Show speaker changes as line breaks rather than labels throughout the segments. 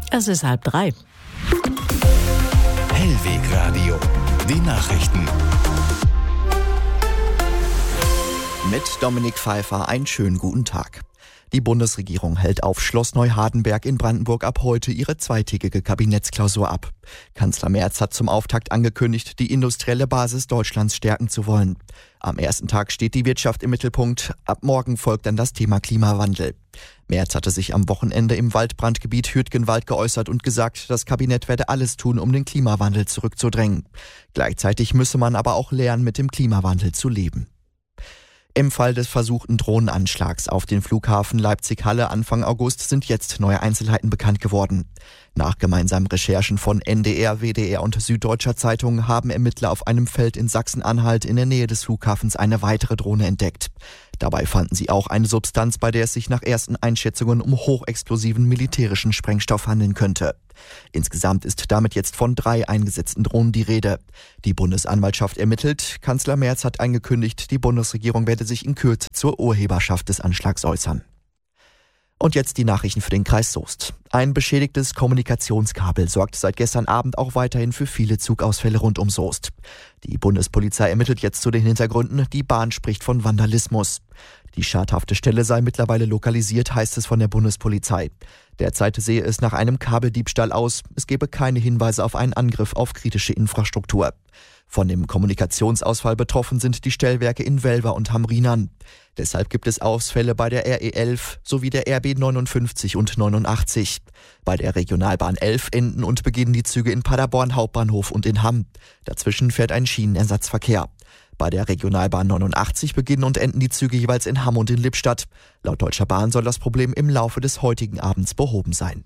Es ist 2:30.
Hellwegradio, die Nachrichten.
Mit Dominik Pfeiffer einen schönen guten Tag. Die Bundesregierung hält auf Schloss Neuhardenberg in Brandenburg ab heute ihre zweitägige Kabinettsklausur ab. Kanzler Merz hat zum Auftakt angekündigt, die industrielle Basis Deutschlands stärken zu wollen. Am ersten Tag steht die Wirtschaft im Mittelpunkt, ab morgen folgt dann das Thema Klimawandel. Merz hatte sich am Wochenende im Waldbrandgebiet Hürtgenwald geäußert und gesagt, das Kabinett werde alles tun, um den Klimawandel zurückzudrängen. Gleichzeitig müsse man aber auch lernen, mit dem Klimawandel zu leben. Im Fall des versuchten Drohnenanschlags auf den Flughafen Leipzig-Halle Anfang August sind jetzt neue Einzelheiten bekannt geworden. Nach gemeinsamen Recherchen von NDR, WDR und Süddeutscher Zeitung haben Ermittler auf einem Feld in Sachsen-Anhalt in der Nähe des Flughafens eine weitere Drohne entdeckt. Dabei fanden sie auch eine Substanz, bei der es sich nach ersten Einschätzungen um hochexplosiven militärischen Sprengstoff handeln könnte. Insgesamt ist damit jetzt von 3 eingesetzten Drohnen die Rede. Die Bundesanwaltschaft ermittelt. Kanzler Merz hat angekündigt, die Bundesregierung werde sich in Kürze zur Urheberschaft des Anschlags äußern. Und jetzt die Nachrichten für den Kreis Soest. Ein beschädigtes Kommunikationskabel sorgt seit gestern Abend auch weiterhin für viele Zugausfälle rund um Soest. Die Bundespolizei ermittelt jetzt zu den Hintergründen. Die Bahn spricht von Vandalismus. Die schadhafte Stelle sei mittlerweile lokalisiert, heißt es von der Bundespolizei. Derzeit sehe es nach einem Kabeldiebstahl aus. Es gebe keine Hinweise auf einen Angriff auf kritische Infrastruktur. Von dem Kommunikationsausfall betroffen sind die Stellwerke in Welver und Hamrinern. Deshalb gibt es Ausfälle bei der RE11 sowie der RB 59 und 89. Bei der Regionalbahn 11 enden und beginnen die Züge in Paderborn Hauptbahnhof und in Hamm. Dazwischen fährt ein Schienenersatzverkehr. Bei der Regionalbahn 89 beginnen und enden die Züge jeweils in Hamm und in Lippstadt. Laut Deutscher Bahn soll das Problem im Laufe des heutigen Abends behoben sein.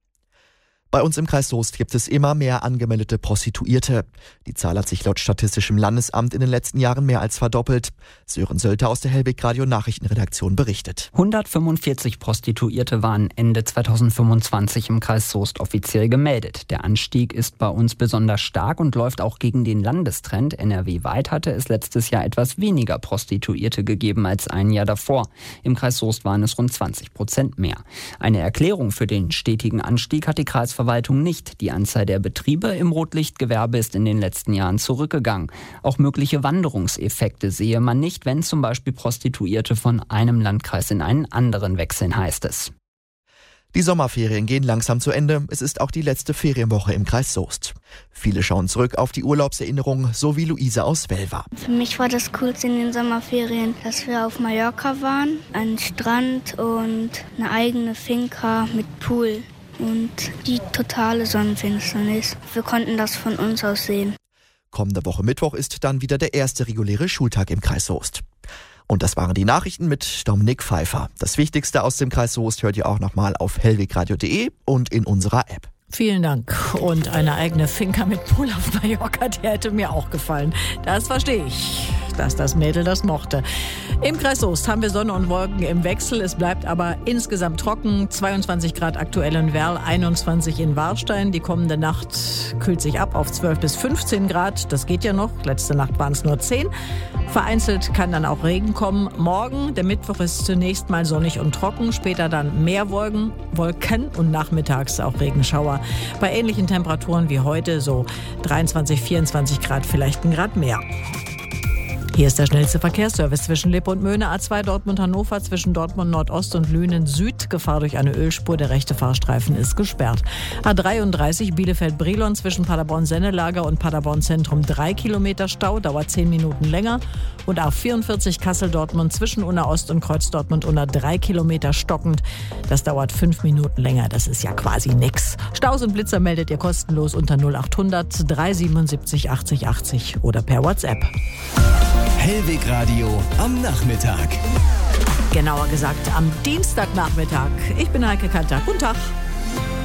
Bei uns im Kreis Soest gibt es immer mehr angemeldete Prostituierte. Die Zahl hat sich laut Statistischem Landesamt in den letzten Jahren mehr als verdoppelt. Sören Sölter aus der Hellwegradio Nachrichtenredaktion berichtet.
145 Prostituierte waren Ende 2025 im Kreis Soest offiziell gemeldet. Der Anstieg ist bei uns besonders stark und läuft auch gegen den Landestrend. NRW-weit hatte es letztes Jahr etwas weniger Prostituierte gegeben als ein Jahr davor. Im Kreis Soest waren es rund 20% mehr. Eine Erklärung für den stetigen Anstieg hat die Kreisverwaltung nicht. Die Anzahl der Betriebe im Rotlichtgewerbe ist in den letzten Jahren zurückgegangen. Auch mögliche Wanderungseffekte sehe man nicht, wenn zum Beispiel Prostituierte von einem Landkreis in einen anderen wechseln, heißt es.
Die Sommerferien gehen langsam zu Ende. Es ist auch die letzte Ferienwoche im Kreis Soest. Viele schauen zurück auf die Urlaubserinnerungen, so wie Luisa aus Welver.
Für mich war das Coolste in den Sommerferien, dass wir auf Mallorca waren, einen Strand und eine eigene Finca mit Pool. Und die totale Sonnenfinsternis. Wir konnten das von uns aus sehen.
Kommende Woche Mittwoch ist dann wieder der erste reguläre Schultag im Kreis Soest. Und das waren die Nachrichten mit Dominik Pfeiffer. Das Wichtigste aus dem Kreis Soest hört ihr auch nochmal auf hellwegradio.de und in unserer App.
Vielen Dank. Und eine eigene Finca mit Pool auf Mallorca, die hätte mir auch gefallen. Das verstehe ich, dass das Mädel das mochte. Im Kreis Soest haben wir Sonne und Wolken im Wechsel. Es bleibt aber insgesamt trocken. 22 Grad aktuell in Werl, 21 in Warstein. Die kommende Nacht kühlt sich ab auf 12 bis 15 Grad. Das geht ja noch. Letzte Nacht waren es nur 10. Vereinzelt kann dann auch Regen kommen. Morgen, der Mittwoch, ist zunächst mal sonnig und trocken. Später dann mehr Wolken und nachmittags auch Regenschauer. Bei ähnlichen Temperaturen wie heute, so 23, 24 Grad, vielleicht 1 Grad mehr. Hier ist der schnellste Verkehrsservice zwischen Lippe und Möhne, A2 Dortmund-Hannover, zwischen Dortmund Nordost und Lünen Süd. Gefahr durch eine Ölspur, der rechte Fahrstreifen ist gesperrt. A33 Bielefeld-Brilon zwischen Paderborn-Sennelager und Paderborn-Zentrum 3 Kilometer Stau, dauert 10 Minuten länger. Und A44 Kassel-Dortmund zwischen Unna Ost und Kreuz Dortmund-Unna 3 Kilometer stockend. Das dauert 5 Minuten länger, das ist ja quasi nix. Staus und Blitzer meldet ihr kostenlos unter 0800 377 80 80 oder per WhatsApp.
Hellwegradio am Nachmittag.
Genauer gesagt am Dienstagnachmittag. Ich bin Heike Kanter. Guten Tag.